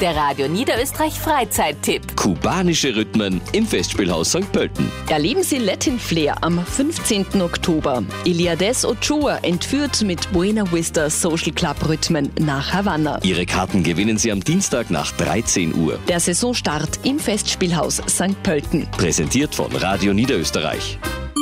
Der Radio Niederösterreich Freizeittipp. Kubanische Rhythmen im Festspielhaus St. Pölten. Erleben Sie Latin Flair am 15. Oktober. Eliades Ochoa entführt mit Buena Vista Social Club Rhythmen nach Havanna. Ihre Karten gewinnen Sie am Dienstag nach 13 Uhr. Der Saisonstart im Festspielhaus St. Pölten. Präsentiert von Radio Niederösterreich.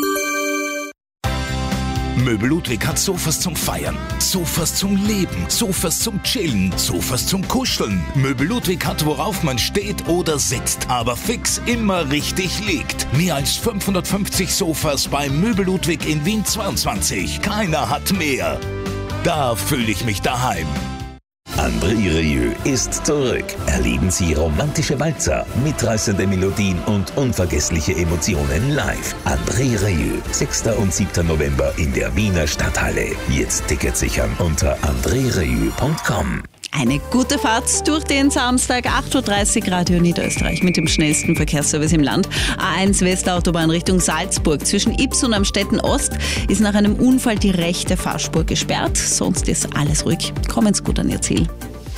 Möbel Ludwig hat Sofas zum Feiern, Sofas zum Leben, Sofas zum Chillen, Sofas zum Kuscheln. Möbel Ludwig hat, worauf man steht oder sitzt, aber fix immer richtig liegt. Mehr als 550 Sofas bei Möbel Ludwig in Wien 22. Keiner hat mehr. Da fühle ich mich daheim. André Rieu ist zurück. Erleben Sie romantische Walzer, mitreißende Melodien und unvergessliche Emotionen live. André Rieu, 6. und 7. November in der Wiener Stadthalle. Jetzt Tickets sichern unter andrerieu.com. Eine gute Fahrt durch den Samstag, 8.30 Uhr, Radio Niederösterreich mit dem schnellsten Verkehrsservice im Land. A1 Westautobahn Richtung Salzburg. Zwischen Ybbs und Amstetten Ost ist nach einem Unfall die rechte Fahrspur gesperrt. Sonst ist alles ruhig. Kommen Sie gut an Ihr Ziel.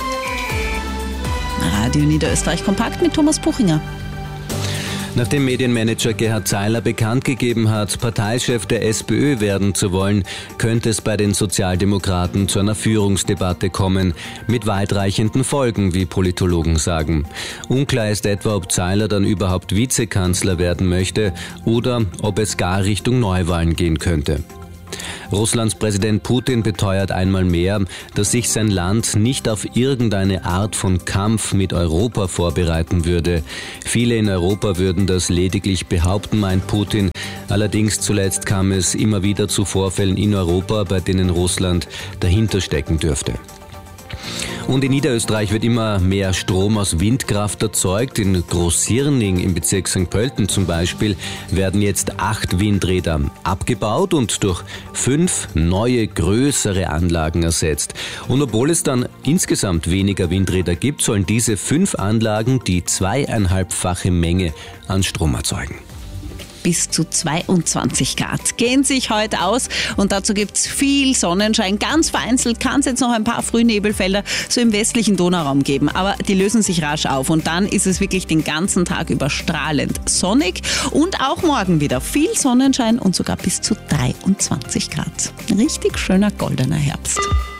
Radio Niederösterreich kompakt mit Thomas Puchinger. Nachdem Medienmanager Gerhard Zeiler bekannt gegeben hat, Parteichef der SPÖ werden zu wollen, könnte es bei den Sozialdemokraten zu einer Führungsdebatte kommen, mit weitreichenden Folgen, wie Politologen sagen. Unklar ist etwa, ob Zeiler dann überhaupt Vizekanzler werden möchte oder ob es gar Richtung Neuwahlen gehen könnte. Russlands Präsident Putin beteuert einmal mehr, dass sich sein Land nicht auf irgendeine Art von Kampf mit Europa vorbereiten würde. Viele in Europa würden das lediglich behaupten, meint Putin. Allerdings zuletzt kam es immer wieder zu Vorfällen in Europa, bei denen Russland dahinter stecken dürfte. Und in Niederösterreich wird immer mehr Strom aus Windkraft erzeugt. In Großsirning im Bezirk St. Pölten zum Beispiel werden jetzt 8 Windräder abgebaut und durch 5 neue, größere Anlagen ersetzt. Und obwohl es dann insgesamt weniger Windräder gibt, sollen diese 5 Anlagen die 2,5-fache Menge an Strom erzeugen. Bis zu 22 Grad gehen sich heute aus und dazu gibt's viel Sonnenschein. Ganz vereinzelt kann es jetzt noch ein paar Frühnebelfelder so im westlichen Donauraum geben, aber die lösen sich rasch auf und dann ist es wirklich den ganzen Tag über strahlend sonnig und auch morgen wieder viel Sonnenschein und sogar bis zu 23 Grad. Richtig schöner goldener Herbst.